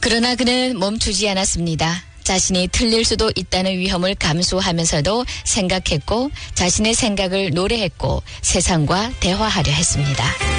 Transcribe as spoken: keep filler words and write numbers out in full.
그러나 그는 멈추지 않았습니다. 자신이 틀릴 수도 있다는 위험을 감수하면서도 생각했고 자신의 생각을 노래했고 세상과 대화하려 했습니다.